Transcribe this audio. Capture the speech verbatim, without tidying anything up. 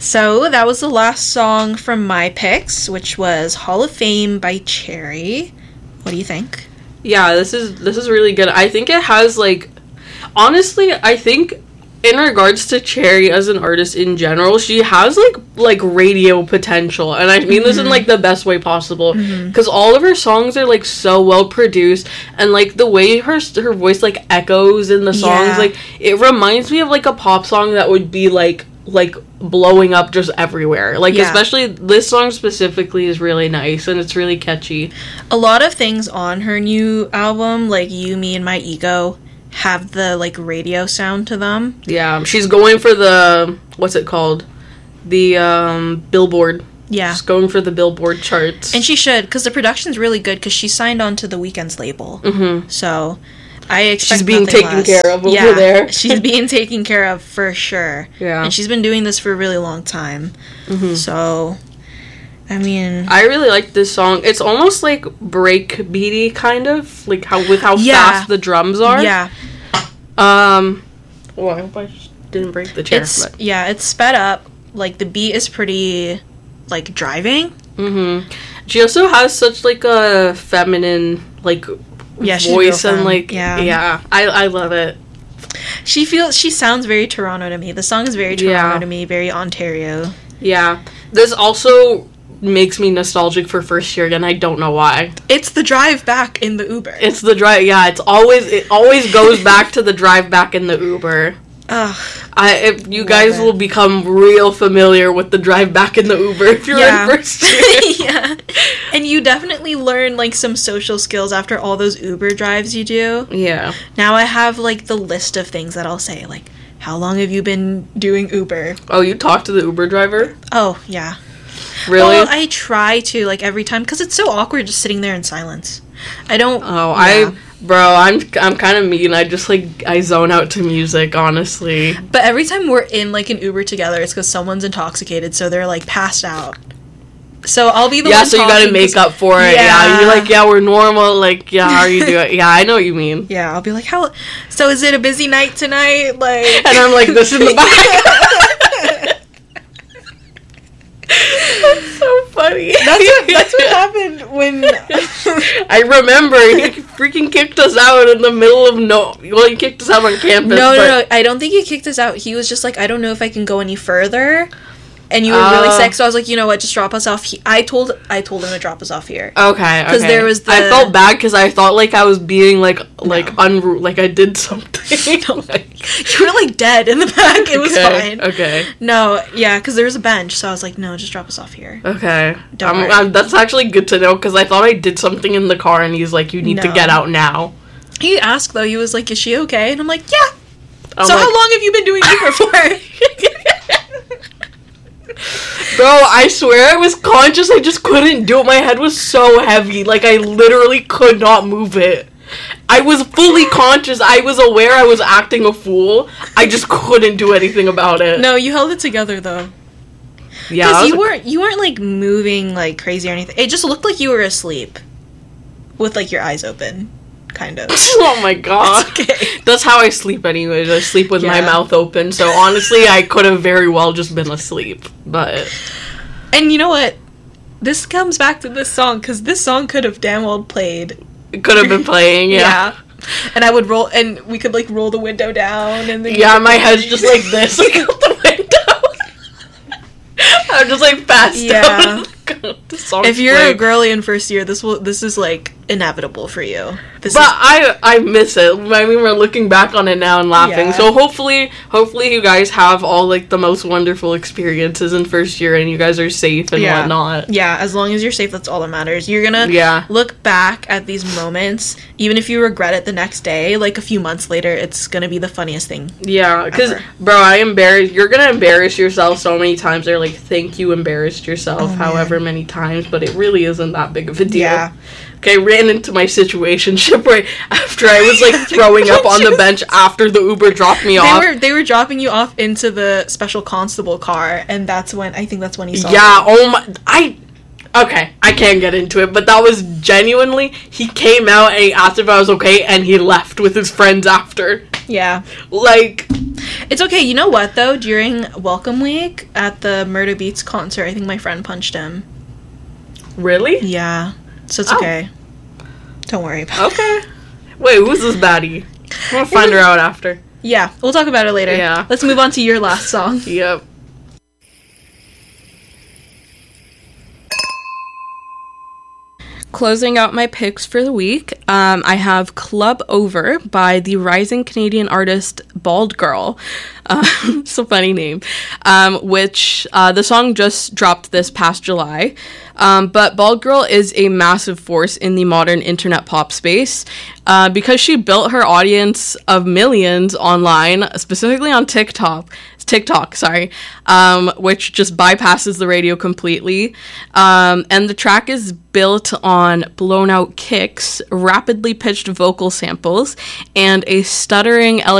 So that was the last song from my picks, which was Hall of Fame by Cherry. What do you think? Yeah, this is this is really good. I think it has, like, honestly, I think in regards to Cherry as an artist in general, she has, like, like radio potential. And I mean mm-hmm. this in, like, the best way possible. Because mm-hmm. all of her songs are, like, so well produced. And, like, the way her her voice, like, echoes in the songs, yeah. like, it reminds me of, like, a pop song that would be, like, like, blowing up just everywhere. Like, yeah. especially this song specifically is really nice. And it's really catchy. A lot of things on her new album, like You, Me, and My Ego, have the, like, radio sound to them. Yeah, she's going for the, what's it called? The, um, Billboard. Yeah. She's going for the Billboard charts. And she should, because the production's really good, because she signed on to the Weeknd's label. Mm-hmm. So, I expect she's being taken less. care of over yeah, there. She's being taken care of, for sure. Yeah. And she's been doing this for a really long time. Mm-hmm. So, I mean, I really like this song. It's almost like break beaty, kind of, like how with how yeah. fast the drums are. Yeah. Um. Oh, I hope I just didn't break the chair. It's but. yeah, it's sped up. Like the beat is pretty, like, driving. Mm-hmm. She also has such, like, a feminine, like, yeah, voice and femme. like yeah, yeah. I I love it. She feels she sounds very Toronto to me. The song is very Toronto yeah. to me, very Ontario. Yeah. This also makes me nostalgic for First Year again. I don't know why. It's the drive back in the Uber. It's the drive. Yeah, it's always it always goes back to the drive back in the Uber. Ugh. I if you guys it. will become real familiar with the drive back in the Uber if you're yeah. in First Year. Yeah. And you definitely learn, like, some social skills after all those Uber drives you do. Yeah. Now I have, like, the list of things that I'll say, like, how long have you been doing Uber? Oh, you talk to the Uber driver? Oh, yeah. Really? Well, I try to, like, every time, because it's so awkward just sitting there in silence. I don't... Oh, yeah. I... Bro, I'm I'm kind of mean. I just, like, I zone out to music, honestly. But every time we're in, like, an Uber together, it's because someone's intoxicated, so they're, like, passed out. So I'll be the yeah, one so you gotta make up for it. Yeah. yeah, you're like, yeah, we're normal. Like, yeah, how are you doing? Yeah, I know what you mean. Yeah, I'll be like, how? So is it a busy night tonight? Like, and I'm like, this in the back. That's so funny. That's what, that's what happened when... I remember he freaking kicked us out in the middle of no... Well, he kicked us out on campus. No, no, but... no. I don't think he kicked us out. He was just like, I don't know if I can go any further. And you were uh, really sick, so I was like, you know what, just drop us off. He- I told I told him to drop us off here. Okay, okay. Because there was the... I felt bad because I thought, like, I was being, like, like, no. unruly, like, I did something. Like, you were, like, dead in the back. It was okay, fine. Okay. No, yeah, because there was a bench, so I was like, no, just drop us off here. Okay. Don't I'm, worry. I'm, that's actually good to know, because I thought I did something in the car, and he's like, you need no. to get out now. He asked, though, he was like, is she okay? And I'm like, yeah. I'm so like, how long have you been doing Uber for? Bro, I swear I was conscious, I just couldn't do it. My head was so heavy, like, I literally could not move it. I was fully conscious, I was aware I was acting a fool, I just couldn't do anything about it. No, you held it together, though. Yeah. Because you weren't, you weren't, like, moving, like, crazy or anything. It just looked like you were asleep. With, like, your eyes open. Kind of. Oh my god. It's okay. That's how I sleep anyways. I sleep with yeah. my mouth open. So honestly, I could have very well just been asleep. But... And you know what? This comes back to this song, because this song could have damn well played. It could have been playing, yeah. yeah. And I would roll, and we could, like, roll the window down, and then... Yeah, my head's just like this, like, out the window. I'm just, like, passed yeah. out. If you're playing. a girly in first year, this will this is, like, inevitable for you. This but is- I I miss it. I mean, we're looking back on it now and laughing. Yeah. So hopefully, hopefully you guys have all, like, the most wonderful experiences in first year, and you guys are safe and yeah. whatnot. Yeah, as long as you're safe, that's all that matters. You're gonna yeah. look back at these moments, even if you regret it the next day, like, a few months later, it's gonna be the funniest thing. Yeah, because, bro, I embarrass. You're gonna embarrass yourself so many times. They're like, thank you, embarrassed yourself, oh, however many times, but it really isn't that big of a deal. Yeah. Okay, I ran into my situationship right after I was, like, throwing up on the bench after the Uber dropped me they off. Were, they were dropping you off into the special constable car, and that's when, I think that's when he saw Yeah, you. oh my, I, okay, I can't get into it, but that was genuinely, he came out and he asked if I was okay, and he left with his friends after. Yeah. Like, It's okay. You know what, though? During Welcome Week at the Murder Beats concert, I think my friend punched him. Really? Yeah. So it's Oh. okay. Don't worry about it. Okay. Wait, who's this baddie? I'm gonna find her out after. Yeah, we'll talk about it later. Yeah. Let's move on to your last song. Yep. Closing out my picks for the week, um, I have Club Over by the rising Canadian artist Bald Girl. Uh, it's a funny name. Um, which uh, the song just dropped this past July. Um, but Bald Girl is a massive force in the modern internet pop space uh, because she built her audience of millions online, specifically on TikTok. TikTok, sorry, um, which just bypasses the radio completely. Um, and the track is built on blown out kicks, rapidly pitched vocal samples, and a stuttering